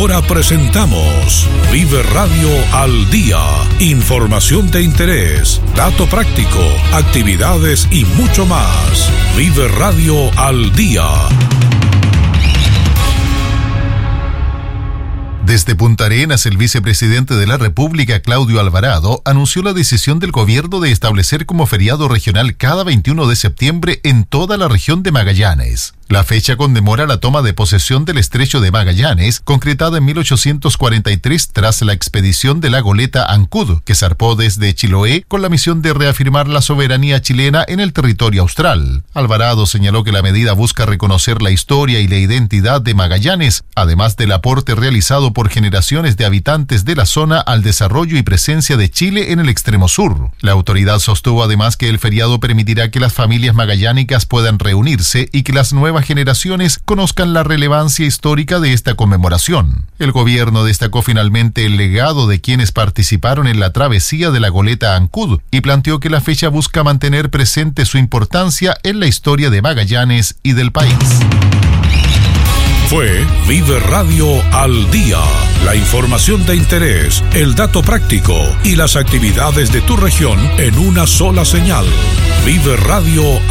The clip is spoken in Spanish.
Ahora presentamos Vive Radio al Día. Información de interés, dato práctico, actividades y mucho más. Vive Radio al Día. Desde Punta Arenas, el vicepresidente de la República, Claudio Alvarado, anunció la decisión del gobierno de establecer como feriado regional cada 21 de septiembre en toda la región de Magallanes. La fecha conmemora la toma de posesión del estrecho de Magallanes, concretada en 1843 tras la expedición de la goleta Ancud, que zarpó desde Chiloé con la misión de reafirmar la soberanía chilena en el territorio austral. Alvarado señaló que la medida busca reconocer la historia y la identidad de Magallanes, además del aporte realizado por generaciones de habitantes de la zona al desarrollo y presencia de Chile en el extremo sur. La autoridad sostuvo además que el feriado permitirá que las familias magallánicas puedan reunirse y que las nuevas generaciones conozcan la relevancia histórica de esta conmemoración. El gobierno destacó finalmente el legado de quienes participaron en la travesía de la goleta Ancud y planteó que la fecha busca mantener presente su importancia en la historia de Magallanes y del país. Fue Vive Radio al Día. La información de interés, el dato práctico y las actividades de tu región en una sola señal. Vive Radio